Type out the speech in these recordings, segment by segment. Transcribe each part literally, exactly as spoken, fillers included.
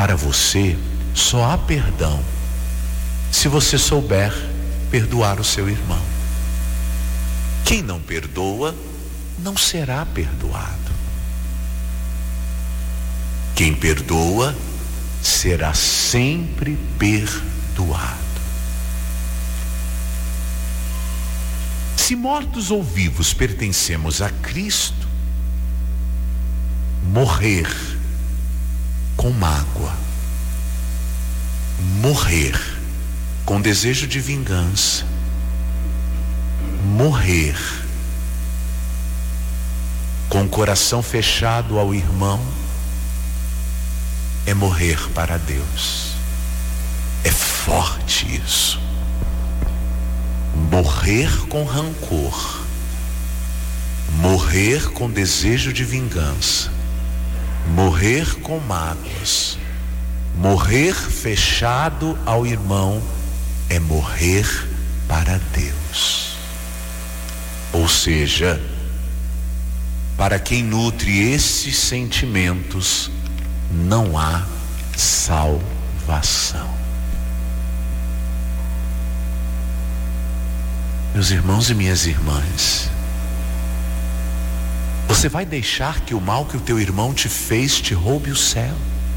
Para você, só há perdão se você souber perdoar o seu irmão. Quem não perdoa, não será perdoado. Quem perdoa, será sempre perdoado. Se mortos ou vivos pertencemos a Cristo, morrer com mágoa, morrer com desejo de vingança, morrer com o coração fechado ao irmão, é morrer para Deus. É forte isso. Morrer com rancor, morrer com desejo de vingança, morrer com mágoas, morrer fechado ao irmão, é morrer para Deus. Ou seja, para quem nutre esses sentimentos, não há salvação. Meus irmãos e minhas irmãs, você vai deixar que o mal que o teu irmão te fez te roube o céu?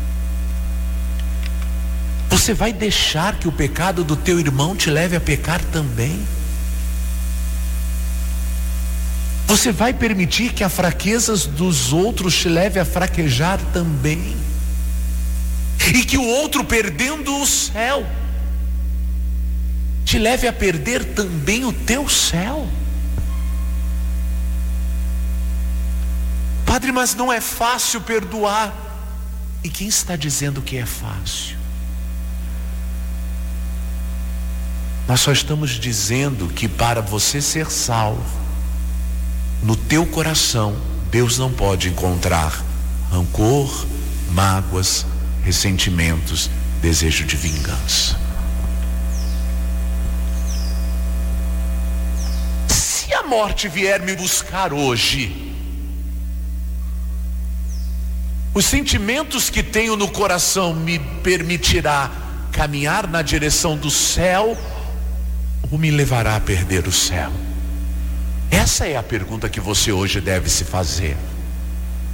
Você vai deixar que o pecado do teu irmão te leve a pecar também? Você vai permitir que as fraquezas dos outros te leve a fraquejar também? E que o outro, perdendo o céu, te leve a perder também o teu céu? Padre, mas não é fácil perdoar. E quem está dizendo que é fácil? Nós só estamos dizendo que para você ser salvo, no teu coração, Deus não pode encontrar rancor, mágoas, ressentimentos, desejo de vingança. Se a morte vier me buscar hoje, os sentimentos que tenho no coração me permitirá caminhar na direção do céu ou me levará a perder o céu? Essa é a pergunta que você hoje deve se fazer.